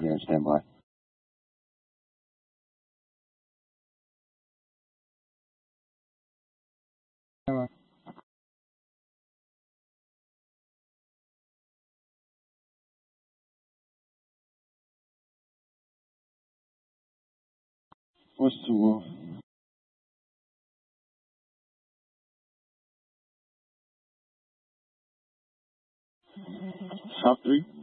Clear, stand by. What's the wolf? South 3?